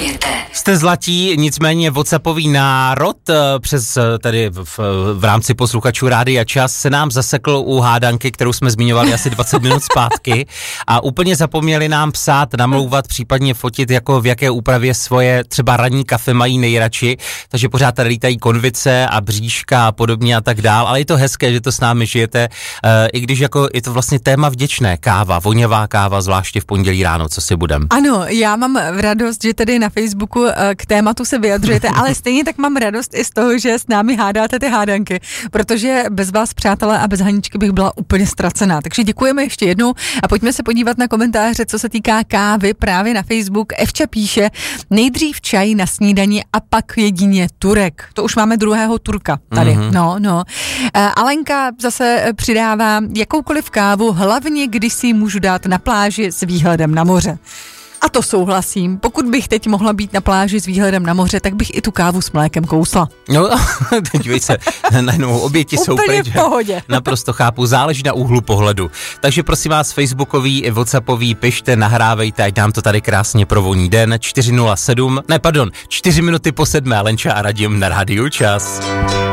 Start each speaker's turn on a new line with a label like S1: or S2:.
S1: Jste zlatí, nicméně WhatsAppový národ přes tady v rámci posluchačů Rádia Čas se nám zasekl u hádanky, kterou jsme zmiňovali asi 20 minut zpátky a úplně zapomněli nám psát, namlouvat, případně fotit, jako v jaké úpravě svoje třeba ranní kafe mají nejradši, takže pořád tady lítají konvice a bříška a podobně a tak dál, ale je to hezké, že to s námi žijete, i když jako je to vlastně téma vděčné, káva, voněvá káva, zvláště v pondělí ráno, co si budem.
S2: Ano, já mám radost, že tedy na Facebooku k tématu se vyjadřujete, ale stejně tak mám radost i z toho, že s námi hádáte ty hádanky, protože bez vás, přátelé, a bez Haničky bych byla úplně ztracená. Takže děkujeme ještě jednou a pojďme se podívat na komentáře, co se týká kávy právě na Facebook. Evča píše, nejdřív čaj na snídani a pak jedině Turek. To už máme druhého Turka tady. No. Alenka zase přidává jakoukoliv kávu, hlavně když si ji můžu dát na pláži s výhledem na moře. A to souhlasím. Pokud bych teď mohla být na pláži s výhledem na moře, tak bych i tu kávu s mlékem kousla.
S1: No, dívej se, najednou oběti jsou pryč.
S2: Úplně v pohodě.
S1: Naprosto chápu, záleží na úhlu pohledu. Takže prosím vás, facebookový i whatsappový, pište, nahrávejte, ať nám to tady krásně provoní den. 4 minuty po 7, Lenča a Radim na Rádiu Čas.